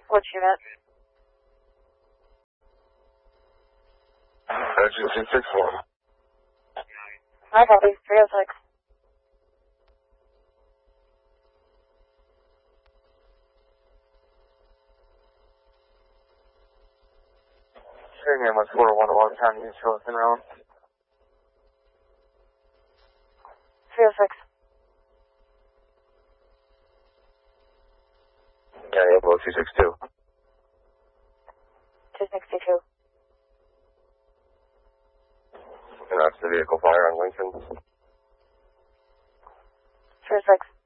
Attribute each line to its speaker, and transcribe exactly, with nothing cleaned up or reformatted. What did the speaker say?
Speaker 1: Which unit?
Speaker 2: Agency six one.
Speaker 1: I copy. three oh six.
Speaker 2: Sharing name was four oh one Long County, East Wilson Road.
Speaker 1: three oh six.
Speaker 2: Yeah, yeah, below two six two.
Speaker 1: two sixty-two.
Speaker 2: And that's the vehicle fire on Lincoln.
Speaker 1: three oh six.